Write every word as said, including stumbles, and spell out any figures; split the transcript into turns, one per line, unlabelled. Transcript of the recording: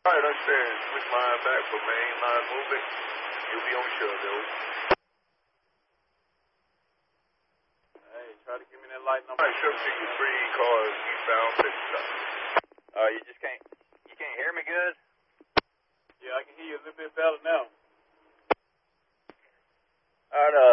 All right, understand. Switch line back for main line movement. You'll be on show, though.
Hey, try to give me that light number.
All right, seven sixty-three cars eastbound fifty stop.
Uh, you just can't, you can't hear me good?
Yeah, I can hear you a little bit better now.
All right, uh,